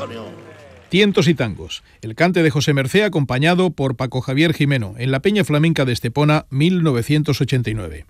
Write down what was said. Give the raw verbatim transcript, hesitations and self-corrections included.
Antonio. Tientos y tangos. El cante de José Mercé acompañado por Paco Javier Jimeno en la Peña Flamenca de Estepona, mil novecientos ochenta y nueve.